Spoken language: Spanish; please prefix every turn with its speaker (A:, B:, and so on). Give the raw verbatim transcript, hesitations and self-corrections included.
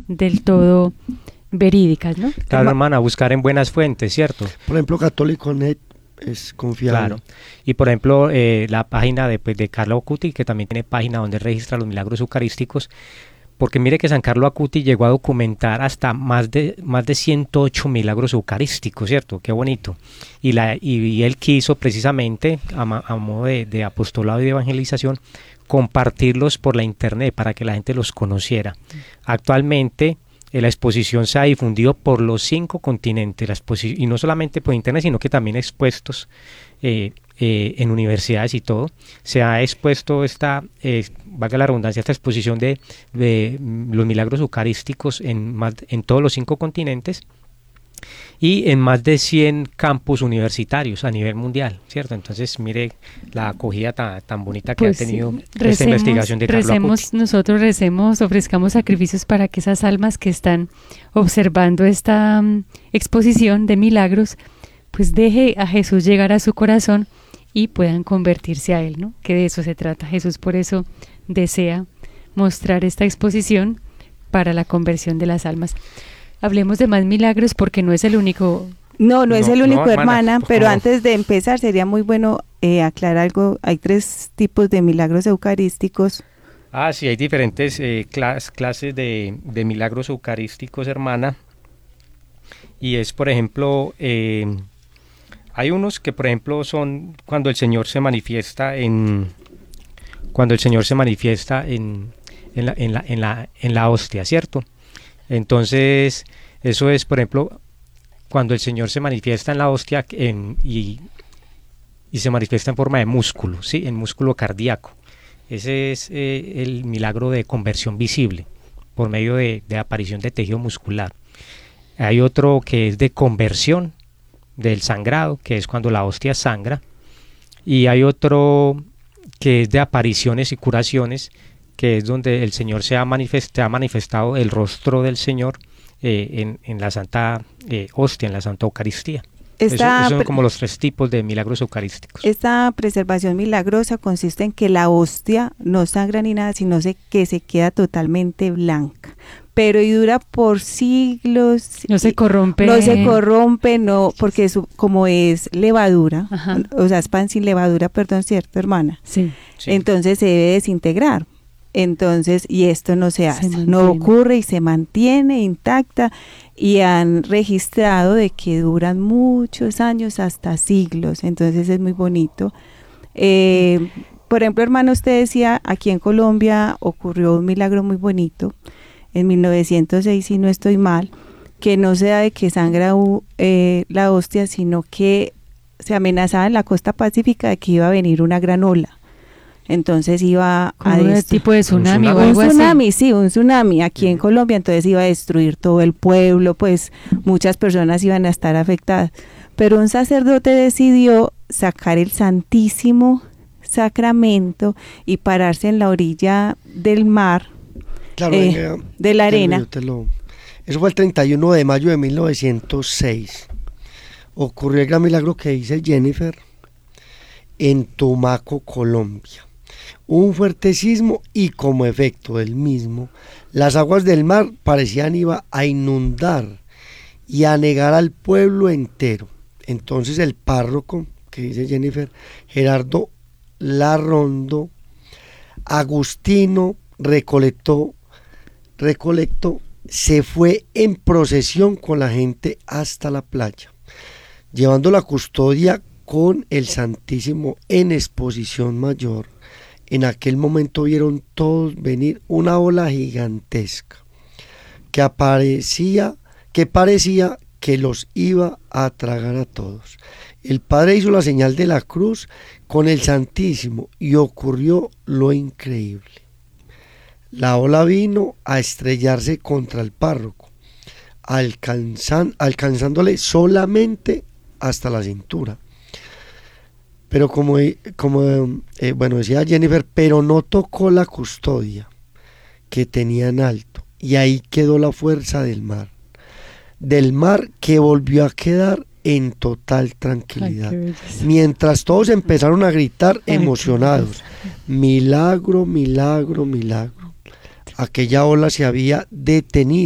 A: del todo verídicas, ¿no?
B: Claro, hermana, buscar en buenas fuentes, ¿cierto?
C: Por ejemplo, Católico punto net es confiable.
B: Claro. Y por ejemplo, eh, la página de, pues, de Carlo Acuti, que también tiene página donde registra los milagros eucarísticos, porque mire que San Carlo Acuti llegó a documentar hasta más de más de ciento ocho milagros eucarísticos, ¿cierto? Qué bonito. Y, la, y, y él quiso precisamente, a, a modo de, de apostolado y de evangelización, compartirlos por la internet para que la gente los conociera. Actualmente eh, la exposición se ha difundido por los cinco continentes, la exposi- y no solamente por internet, sino que también expuestos eh, eh, en universidades y todo. Se ha expuesto esta, eh, valga la redundancia, esta exposición de, de los milagros eucarísticos en, más, en todos los cinco continentes y en más de cien campus universitarios a nivel mundial, ¿cierto? Entonces, mire la acogida tan, tan bonita que
A: Pues
B: ha tenido
A: sí,
B: esta
A: recemos,
B: investigación de Carlo
A: recemos,
B: Acuti.
A: nosotros recemos, ofrezcamos sacrificios para que esas almas que están observando esta um, exposición de milagros, pues deje a Jesús llegar a su corazón y puedan convertirse a Él, ¿no? Que de eso se trata. Jesús por eso desea mostrar esta exposición para la conversión de las almas. Hablemos de más milagros porque no es el único.
D: No, no es
B: No,
D: el único,
B: no, hermana,
D: hermana,
B: ¿cómo?
D: pero antes de empezar sería muy bueno eh, aclarar algo. Hay tres tipos de milagros eucarísticos.
B: Ah, sí, hay diferentes eh, clas- clases de, de milagros eucarísticos, hermana. Y es, por ejemplo, eh, hay unos que, por ejemplo, son cuando el Señor se manifiesta en, cuando el Señor se manifiesta en, en la, en la, en la, en la hostia, ¿cierto? Entonces, eso es, por ejemplo, cuando el Señor se manifiesta en la hostia en, y, y se manifiesta en forma de músculo, ¿sí? En músculo cardíaco. Ese es eh, el milagro de conversión visible por medio de, de aparición de tejido muscular. Hay otro que es de conversión del sangrado, que es cuando la hostia sangra. Y hay otro que es de apariciones y curaciones, que es donde el Señor se ha, manifest- ha manifestado el rostro del Señor eh, en, en la Santa eh, Hostia, en la Santa Eucaristía. Eso,
D: Esta,
B: esos son
D: pre-
B: como los tres tipos de milagros eucarísticos.
D: esta preservación milagrosa consiste en que la hostia no sangra ni nada, sino se, que se queda totalmente blanca. Pero y dura por siglos.
A: No se
D: y-
A: corrompe.
D: No se corrompe, no, porque su, como es levadura,
A: Ajá.
D: o sea, es pan sin levadura, perdón, ¿cierto, hermana?
A: Sí.
B: Sí.
D: Entonces se debe desintegrar. Entonces, y esto no se hace,
A: Se
D: no
A: mantiene.
D: ocurre y se mantiene intacta, y han registrado de que duran muchos años, hasta siglos. Entonces es muy bonito. Eh, por ejemplo, hermano, usted decía, aquí en Colombia ocurrió un milagro muy bonito en mil novecientos seis, si no estoy mal, que no sea de que sangra uh, eh, la hostia, sino que se amenazaba en la costa pacífica de que iba a venir una gran ola. Entonces iba
A: Como
D: a
A: un
D: destru-
A: tipo de tsunami,
B: tsunami.
A: o
D: un
A: algo así.
D: tsunami, sí, un tsunami aquí en Colombia, entonces iba a destruir todo el pueblo, pues muchas personas iban a estar afectadas. Pero un sacerdote decidió sacar el Santísimo Sacramento y pararse en la orilla del mar,
C: Claro,
D: eh,
C: venga,
D: de la
C: ya lo-
D: arena.
C: yo te lo- Eso fue el treinta y uno de mayo de mil novecientos seis. Ocurrió el gran milagro que dice Jennifer en Tumaco, Colombia. Un fuerte sismo y como efecto del mismo, las aguas del mar parecían iba a inundar y a anegar al pueblo entero. Entonces el párroco, que dice Jennifer, Gerardo Larrondo, Agustino, recolectó, recolectó, se fue en procesión con la gente hasta la playa, llevando la custodia con el Santísimo en exposición mayor. En aquel momento vieron todos venir una ola gigantesca que aparecía, que parecía que los iba a tragar a todos. El Padre hizo la señal de la cruz con el Santísimo y ocurrió lo increíble. La ola vino a estrellarse contra el párroco, alcanzan, alcanzándole solamente hasta la cintura. Pero como, como eh, bueno, decía Jennifer, pero no tocó la custodia que tenía en alto, y ahí quedó la fuerza del mar, del mar que volvió a quedar en total tranquilidad,
A: Ay, qué belleza.
C: mientras todos empezaron a gritar
A: Ay,
C: emocionados, milagro, milagro, milagro. Aquella ola se había detenido.